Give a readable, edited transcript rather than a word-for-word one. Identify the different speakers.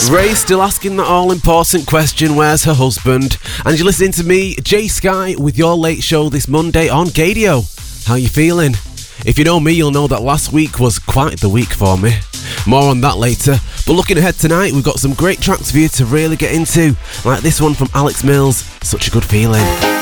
Speaker 1: Ray's still asking that all-important question, where's her husband? And you're listening to me, Jay Sky, with your late show this Monday on Gadio. How you feeling? If you know me, you'll know that last week was quite the week for me. More on that later. But looking ahead tonight, we've got some great tracks for you to really get into, like this one from Alex Mills, Such a Good Feeling.